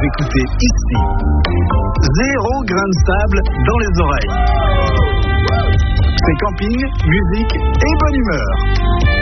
écouter ici. 0 grain de sable dans les oreilles. C'est camping, musique et bonne humeur.